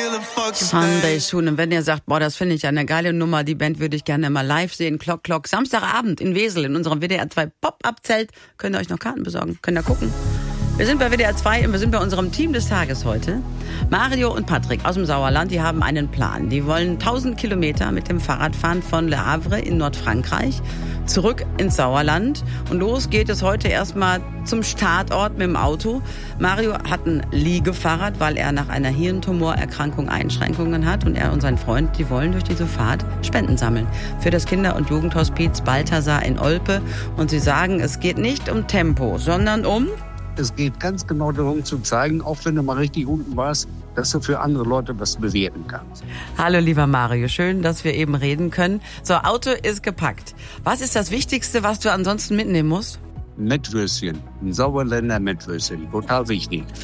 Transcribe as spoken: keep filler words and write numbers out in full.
Sunday Soon. Und wenn ihr sagt, boah, das finde ich eine geile Nummer, die Band würde ich gerne mal live sehen, Clock Clock, Samstagabend in Wesel, in unserem W D R zwei Pop-Up-Zelt, könnt ihr euch noch Karten besorgen, könnt ihr gucken. Wir sind bei W D R zwei und wir sind bei unserem Team des Tages heute. Mario und Patrick aus dem Sauerland, die haben einen Plan. Die wollen tausend Kilometer mit dem Fahrrad fahren von Le Havre in Nordfrankreich zurück ins Sauerland. Und los geht es heute erstmal zum Startort mit dem Auto. Mario hat ein Liegefahrrad, weil er nach einer Hirntumorerkrankung Einschränkungen hat. Und er und sein Freund, die wollen durch diese Fahrt Spenden sammeln. Für das Kinder- und Jugendhospiz Balthasar in Olpe. Und sie sagen, es geht nicht um Tempo, sondern um... Es geht ganz genau darum zu zeigen, auch wenn du mal richtig unten warst, dass du für andere Leute was bewirken kannst. Hallo lieber Mario, schön, dass wir eben reden können. So, Auto ist gepackt. Was ist das Wichtigste, was du ansonsten mitnehmen musst? Mettwürstchen, ein Sauerländer Mettwürstchen, total wichtig.